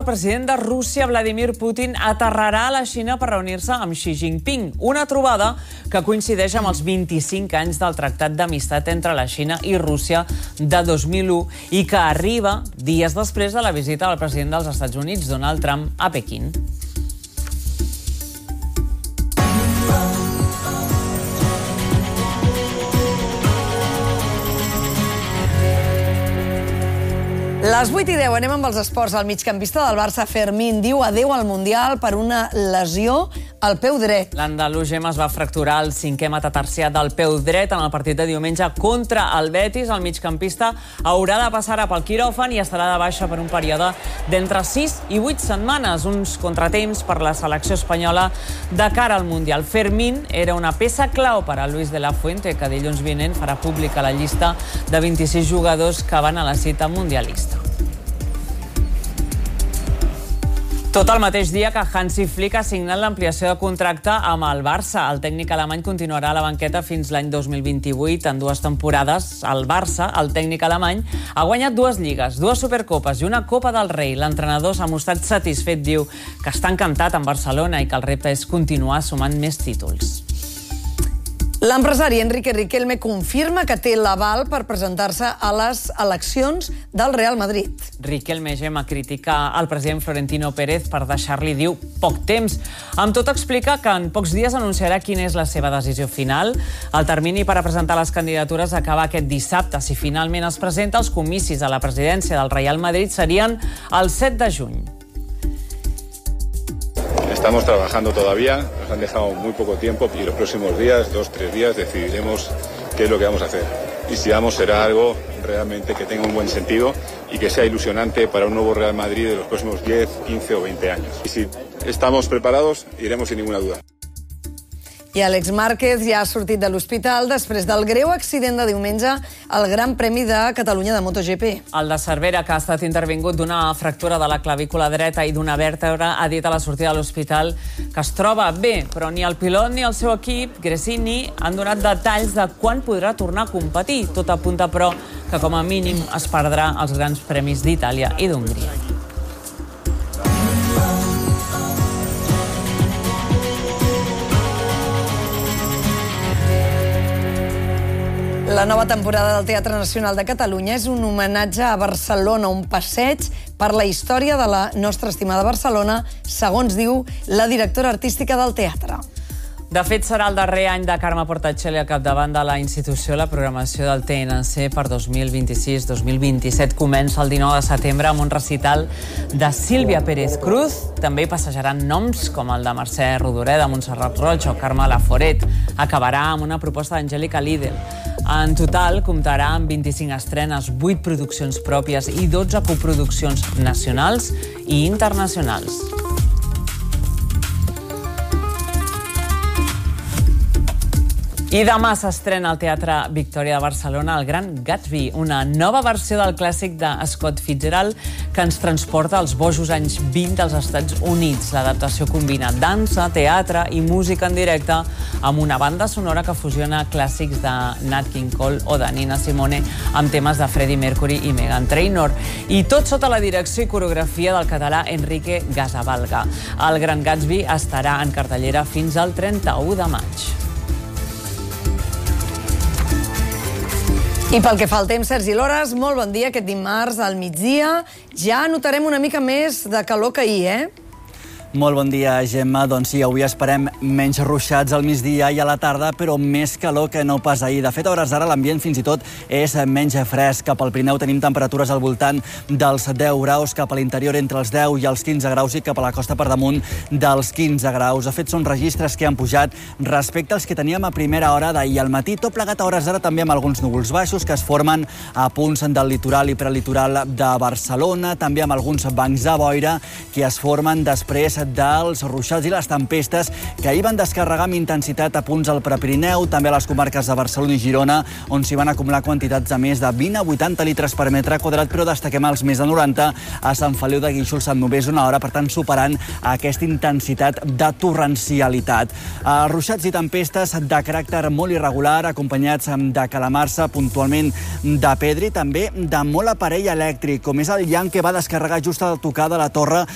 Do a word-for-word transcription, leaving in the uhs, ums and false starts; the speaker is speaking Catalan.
president de Rússia, Vladimir Putin, aterrarà a la Xina per reunir-se amb Xi Jinping. Una trobada que coincideix amb els vint-i-cinc anys del Tractat d'Amistat entre la Xina i Rússia de dos mil u i que arriba dies després de la visita del president dels Estats Units, Donald Trump, a Pequín. Les vuit i deu, anem amb els esports. El migcampista del Barça, Fermín, diu adeu al Mundial per una lesió al peu dret. L'andalús Gem es va fracturar el cinquè metatarsià del peu dret en el partit de diumenge contra el Betis. El migcampista haurà de passar pel quiròfan i estarà de baixa per un període d'entre sis i vuit setmanes, uns contratemps per la selecció espanyola de cara al Mundial. Fermín era una peça clau per a Luis de la Fuente, que dilluns vinent farà pública la llista de vint-i-sis jugadors que van a la cita mundialista. Tot el mateix dia que Hansi Flick ha signat l'ampliació de contracte amb el Barça. El tècnic alemany continuarà a la banqueta fins l'any dos mil vint-i-vuit. En dues temporades, el Barça, el tècnic alemany, ha guanyat dues lligues, dues supercopes i una Copa del Rei. L'entrenador s'ha mostrat satisfet, diu que està encantat amb Barcelona i que el repte és continuar sumant més títols. L'empresari Enrique Riquelme confirma que té l'aval per presentar-se a les eleccions del Real Madrid. Riquelme Gem critica el president Florentino Pérez per deixar-li, diu, poc temps. Amb tot explica que en pocs dies anunciarà quina és la seva decisió final. El termini per a presentar les candidatures acaba aquest dissabte. Si finalment es presenta, els comicis a la presidència del Real Madrid serien el set de juny. Estamos trabajando todavía, nos han dejado muy poco tiempo y los próximos días, dos, tres días, decidiremos qué es lo que vamos a hacer. Y si vamos, será algo realmente que tenga un buen sentido y que sea ilusionante para un nuevo Real Madrid de los próximos diez, quince o veinte años. Y si estamos preparados, iremos sin ninguna duda. I Àlex Márquez ja ha sortit de l'hospital després del greu accident de diumenge al Gran Premi de Catalunya de MotoGP. El de Cervera, que ha estat intervingut d'una fractura de la clavícula dreta i d'una vèrtebra, ha dit a la sortida de l'hospital que es troba bé, però ni el pilot ni el seu equip, Gresini, han donat detalls de quan podrà tornar a competir. Tot apunta, però, que com a mínim es perdrà els grans premis d'Itàlia i d'Hongria. La nova temporada del Teatre Nacional de Catalunya és un homenatge a Barcelona, un passeig per la història de la nostra estimada Barcelona, segons diu la directora artística del teatre. De fet, serà el darrer any de Carme Portacelli al capdavant de la institució. La programació del T N C per dos mil vint-i-sis dos mil vint-i-set comença el dinou de setembre amb un recital de Sílvia Pérez Cruz. També hi passejaran noms com el de Mercè Rodoreda, Montserrat Roig o Carme Laforet. Acabarà amb una proposta d'Angèlica Lidl. En total, comptarà amb vint-i-cinc estrenes, vuit produccions pròpies i dotze coproduccions nacionals i internacionals. I demà s'estrena al Teatre Victòria de Barcelona el Gran Gatsby, una nova versió del clàssic de Scott Fitzgerald que ens transporta als bojos anys vint dels Estats Units. L'adaptació combina dansa, teatre i música en directe amb una banda sonora que fusiona clàssics de Nat King Cole o de Nina Simone amb temes de Freddie Mercury i Meghan Trainor. I tot sota la direcció i coreografia del català Enrique Gasavalga. El Gran Gatsby estarà en cartellera fins al trenta-u de maig. I pel que fa al temps, Sergi Lores, molt bon dia. Aquest dimarts al migdia ja notarem una mica més de calor que ahir, eh? Molt bon dia, Gemma. Doncs sí, avui esperem menys ruixats al migdia i a la tarda, però més calor que no pas ahir. De fet, a hores d'ara l'ambient fins i tot és menys fresc. Cap al Pirineu tenim temperatures al voltant dels deu graus, cap a l'interior entre els deu i els quinze graus i cap a la costa per damunt dels quinze graus. De fet, són registres que han pujat respecte als que teníem a primera hora d'ahir al matí, tot plegat a hores d'ara també amb alguns núvols baixos que es formen a punts del litoral i prelitoral de Barcelona, també amb alguns bancs de boira que es formen després dels ruixats i les tempestes que ahir van descarregar amb intensitat a punts al Prepirineu, també a les comarques de Barcelona i Girona, on s'hi van acumular quantitats de més de vint a vuitanta litres per metre quadrat, però destaquem els més de noranta a Sant Feliu de Guíxols en només una hora, per tant superant aquesta intensitat de torrencialitat. Ruixats i tempestes de caràcter molt irregular, acompanyats de calamarsa, puntualment de pedra i també de molt aparell elèctric, com és el llamp que va descarregar just a tocar de la torre